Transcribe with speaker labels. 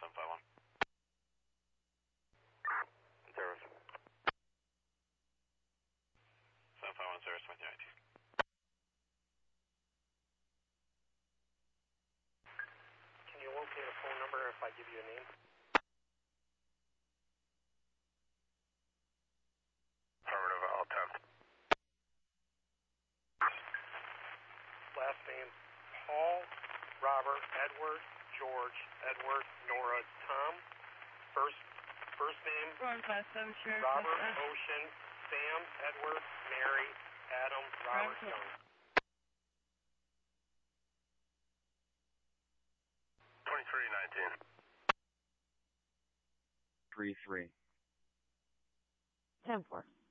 Speaker 1: 751. Service. 751 service with your IT.
Speaker 2: Can you locate a phone number if I give you a name?
Speaker 1: Affirmative, I'll attempt.
Speaker 2: Last name, Paul, Robert, Edward, George, Edward, Nora, Tom. First name, Robert, Ocean, Sam, Edward, Mary, Adam, Robert, Young.
Speaker 1: 2319.
Speaker 3: 33. 10-4.